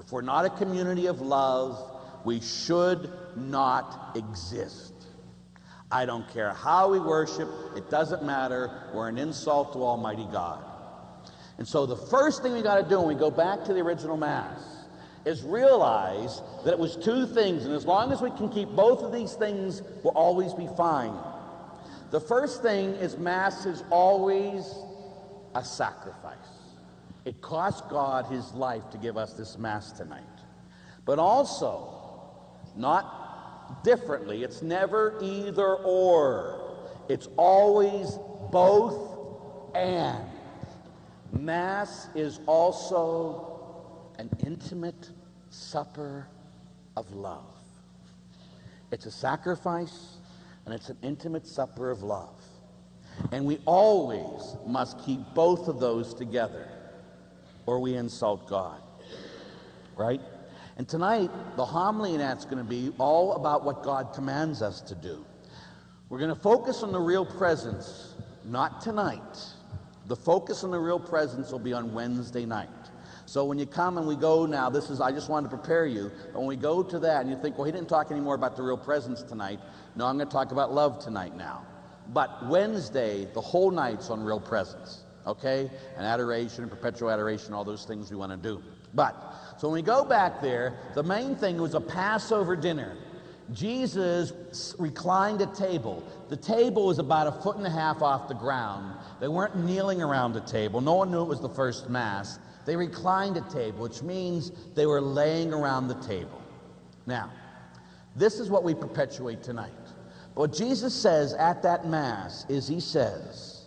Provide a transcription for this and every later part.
If we're not a community of love, we should not exist. I don't care how we worship, it doesn't matter. We're an insult to Almighty God. And so the first thing we got to do when we go back to the original Mass is realize that it was two things, and as long as we can keep both of these things, we'll always be fine. The first thing is Mass is always a sacrifice. It cost God his life to give us this Mass tonight. But also, not differently, it's never either or. It's always both and. Mass is also an intimate supper of love. It's a sacrifice and it's an intimate supper of love. And we always must keep both of those together or we insult God. Right? And tonight, the homily in that's going to be all about what God commands us to do. We're going to focus on the real presence, not tonight. The focus on the real presence will be on Wednesday night. So when you come and we go now, I just wanted to prepare you, but when we go to that and you think, well, he didn't talk anymore about the real presence tonight. No, I'm going to talk about love tonight now. But Wednesday, the whole night's on real presence, okay? And adoration and perpetual adoration, all those things we want to do. So when we go back there, the main thing was a Passover dinner. Jesus reclined at table. The table was about 1.5 feet off the ground. They weren't kneeling around the table. No one knew it was the first Mass. They reclined at table, which means they were laying around the table. Now, this is what we perpetuate tonight. What Jesus says at that Mass is he says,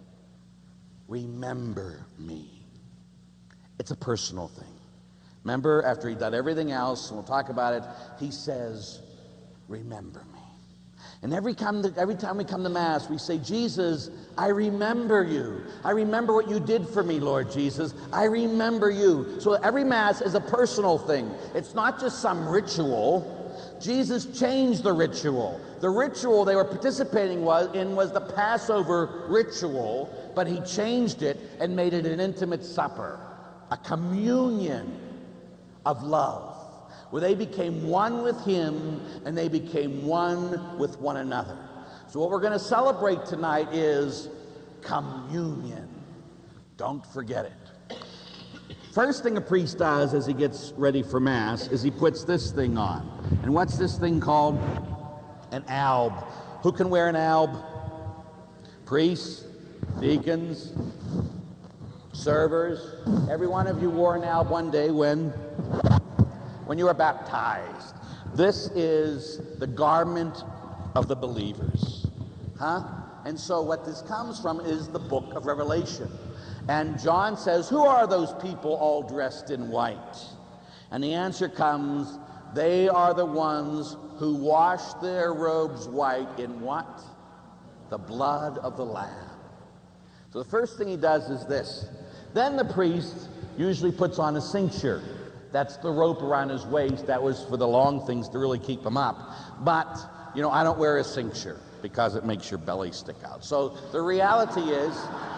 remember me. It's a personal thing. Remember, after he done everything else, and we'll talk about it, he says, remember me. And every time we come to Mass, we say, Jesus, I remember you. I remember what you did for me, Lord Jesus. I remember you. So every Mass is a personal thing. It's not just some ritual. Jesus changed the ritual. The ritual they were participating in was the Passover ritual, but he changed it and made it an intimate supper, a communion of love, where they became one with him and they became one with one another. So what we're going to celebrate tonight is communion. Don't forget it. First thing a priest does as he gets ready for Mass is he puts this thing on. And what's this thing called? An alb. Who can wear an alb? Priests, deacons, servers. Every one of you wore an alb one day when you were baptized. This is the garment of the believers. And so what this comes from is the book of Revelation. And John says, who are those people all dressed in white? And the answer comes, they are the ones who wash their robes white in what? The blood of the Lamb. So the first thing he does is this. Then the priest usually puts on a cincture. That's the rope around his waist. That was for the long things to really keep him up. But, I don't wear a cincture because it makes your belly stick out. So the reality is,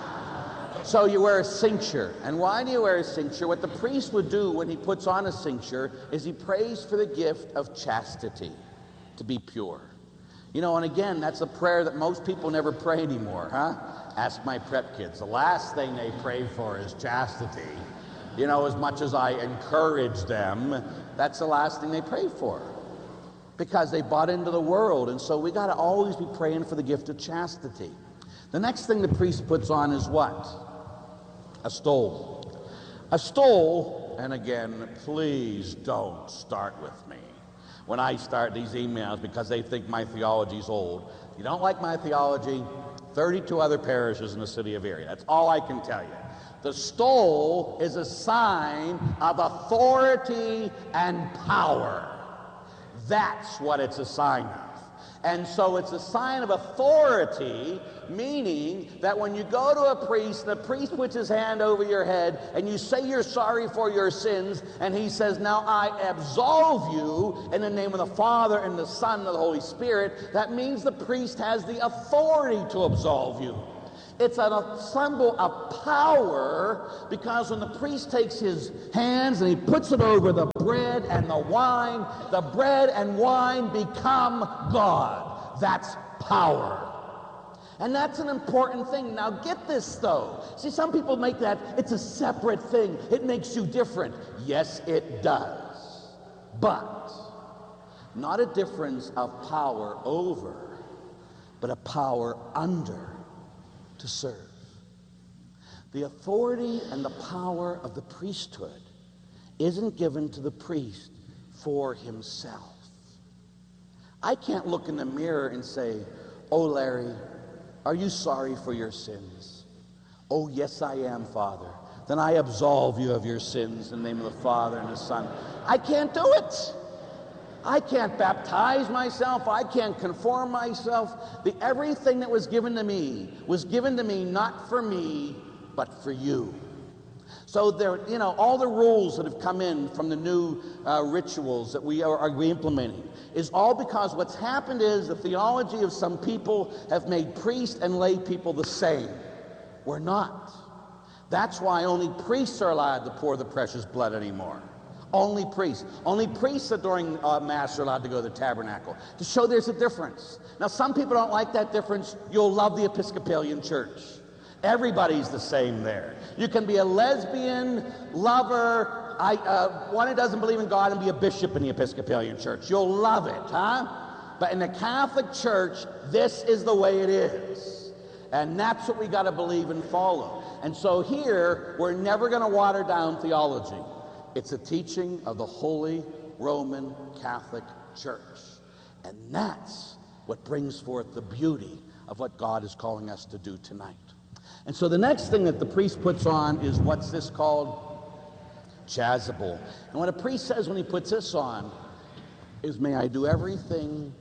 so you wear a cincture. And why do you wear a cincture? What the priest would do when he puts on a cincture is he prays for the gift of chastity, to be pure. And again, that's a prayer that most people never pray anymore, Ask my prep kids. The last thing they pray for is chastity. As much as I encourage them, that's the last thing they pray for. Because they bought into the world. And so we got to always be praying for the gift of chastity. The next thing the priest puts on is what? A stole. A stole, and again, please don't start with me when I start these emails because they think my theology's old. If you don't like my theology, 32 other parishes in the city of Erie. That's all I can tell you. The stole is a sign of authority and power. That's what it's a sign of. And so it's a sign of authority, meaning that when you go to a priest, the priest puts his hand over your head and you say you're sorry for your sins, and he says, now I absolve you in the name of the Father and the Son and the Holy Spirit. That means the priest has the authority to absolve you. It's a symbol of power, because when the priest takes his hands and he puts it over the bread and the bread and wine become God. That's power. And that's an important thing. Now get this though. See, some people make that, it's a separate thing. It makes you different. Yes, it does. But not a difference of power over, but a power under to serve. The authority and the power of the priesthood isn't given to the priest for himself. I can't look in the mirror and say, "Oh, Larry, are you sorry for your sins?" "Oh, yes, I am, Father." "Then I absolve you of your sins in the name of the Father and the Son." I can't do it. I can't baptize myself. I can't conform myself. Everything that was given to me not for me, but for you. So there, all the rules that have come in from the new rituals that we are implementing is all because what's happened is the theology of some people have made priest and lay people the same. We're not. That's why only priests are allowed to pour the precious blood anymore. Only priests. Only priests that during Mass are allowed to go to the tabernacle, to show there's a difference. Now, some people don't like that difference. You'll love the Episcopalian Church. Everybody's the same there. You can be a lesbian, lover, one who doesn't believe in God, and be a bishop in the Episcopalian Church. You'll love it, huh? But in the Catholic Church, this is the way it is. And that's what we got to believe and follow. And so here, we're never going to water down theology. It's a teaching of the Holy Roman Catholic Church. And that's what brings forth the beauty of what God is calling us to do tonight. And so the next thing that the priest puts on is, what's this called? Chasuble. And what a priest says when he puts this on is, "May I do everything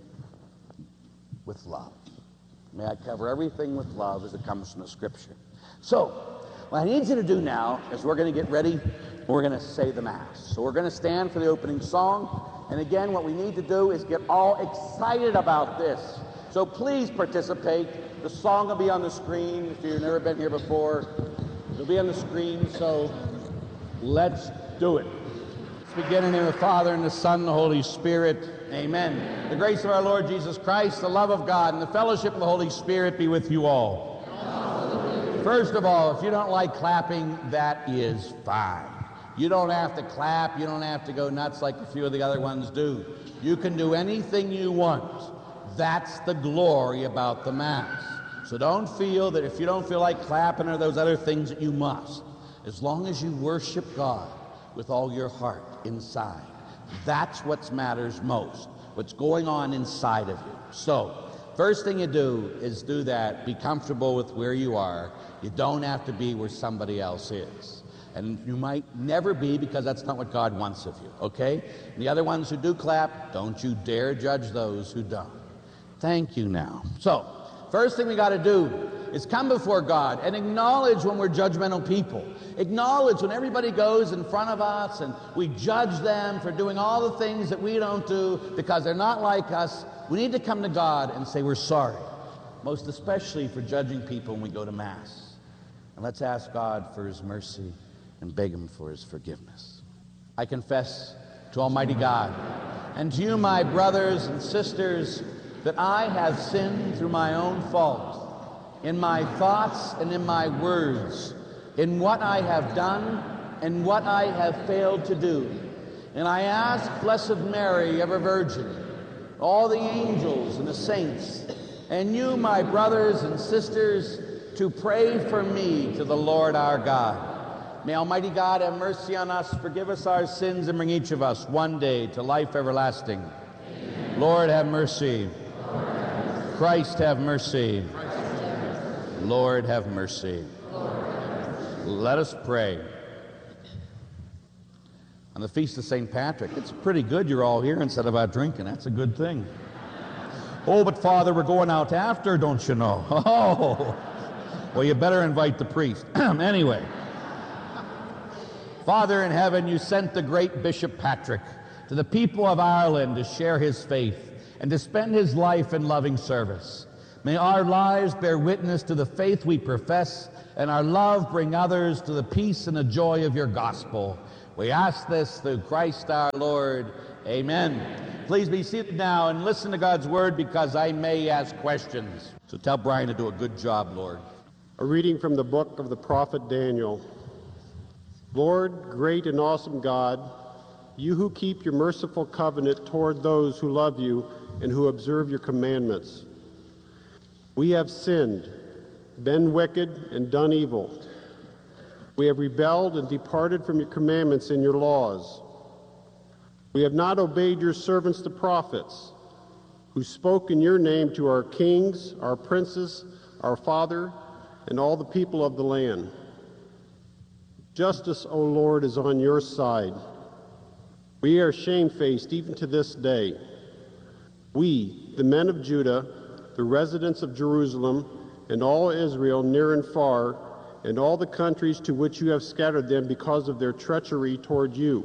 with love. May I cover everything with love as it comes from the Scripture." So what I need you to do now is we're going to get ready. We're going to say the Mass. So we're going to stand for the opening song. And again, what we need to do is get all excited about this. So please participate. The song will be on the screen. If you've never been here before, it'll be on the screen. So let's do it. Let's begin in the name of the Father, and the Son, and the Holy Spirit. Amen. The grace of our Lord Jesus Christ, the love of God, and the fellowship of the Holy Spirit be with you all. First of all, if you don't like clapping, that is fine. You don't have to clap. You don't have to go nuts like a few of the other ones do. You can do anything you want. That's the glory about the Mass. So don't feel that if you don't feel like clapping or those other things that you must. As long as you worship God with all your heart inside. That's what matters most. What's going on inside of you. So, first thing you do is do that. Be comfortable with where you are. You don't have to be where somebody else is. And you might never be, because that's not what God wants of you, okay? And the other ones who do clap, don't you dare judge those who don't. Thank you now. So, first thing we got to do is come before God and acknowledge when we're judgmental people. Acknowledge when everybody goes in front of us and we judge them for doing all the things that we don't do because they're not like us. We need to come to God and say we're sorry, most especially for judging people when we go to Mass. And let's ask God for His mercy and beg Him for His forgiveness. I confess to Almighty God and to you, my brothers and sisters, that I have sinned through my own fault, in my thoughts and in my words, in what I have done and what I have failed to do. And I ask Blessed Mary, ever Virgin, all the angels and the saints, and you, my brothers and sisters, to pray for me to the Lord our God. May Almighty God have mercy on us, forgive us our sins, and bring each of us one day to life everlasting. Amen. Lord, have mercy. Lord, have mercy. Christ, have mercy. Christ, have mercy. Lord, have mercy. Lord, have mercy. Let us pray. On the Feast of St. Patrick, it's pretty good you're all here instead of out drinking. That's a good thing. Oh, but Father, we're going out after, don't you know? Oh, well, you better invite the priest. Anyway. Father in heaven, you sent the great Bishop Patrick to the people of Ireland to share his faith and to spend his life in loving service. May our lives bear witness to the faith we profess, and our love bring others to the peace and the joy of your gospel. We ask this through Christ our Lord. Amen. Please be seated now and listen to God's word, because I may ask questions. So tell Brian to do a good job, Lord. A reading from the book of the prophet Daniel. Lord, great and awesome God, you who keep your merciful covenant toward those who love you and who observe your commandments. We have sinned, been wicked, and done evil. We have rebelled and departed from your commandments and your laws. We have not obeyed your servants the prophets, who spoke in your name to our kings, our princes, our father, and all the people of the land. Justice, O Lord, is on your side. We are shamefaced even to this day. We, the men of Judah, the residents of Jerusalem, and all Israel near and far, and all the countries to which you have scattered them because of their treachery toward you.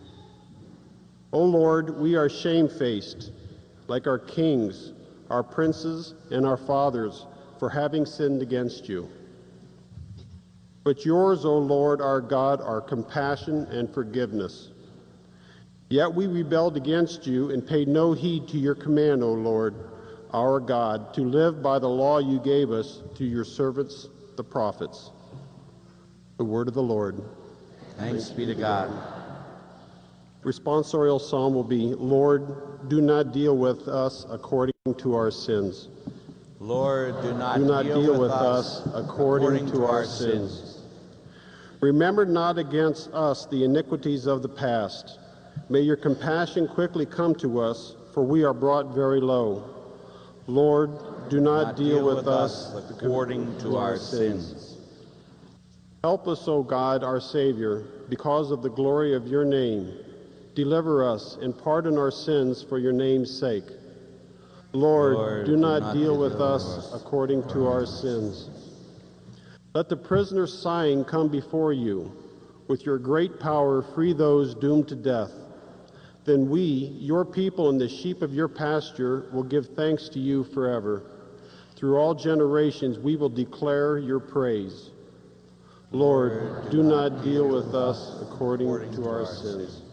O Lord, we are shamefaced, like our kings, our princes, and our fathers, for having sinned against you. But yours, O Lord, our God, are compassion and forgiveness. Yet we rebelled against you and paid no heed to your command, O Lord, our God, to live by the law you gave us to your servants, the prophets. The word of the Lord. Thanks be to God. Responsorial psalm will be, Lord, do not deal with us according to our sins. Lord, do not deal with us according to our sins. Remember not against us the iniquities of the past. May your compassion quickly come to us, for we are brought very low. Lord, do not deal with us according to our sins. Help us, O God, our Savior, because of the glory of your name. Deliver us and pardon our sins for your name's sake. Lord, do not deal with us according to our sins. Let the prisoner sighing come before you. With your great power, free those doomed to death. Then we, your people and the sheep of your pasture, will give thanks to you forever. Through all generations, we will declare your praise. Lord, do not deal with us according to our sins.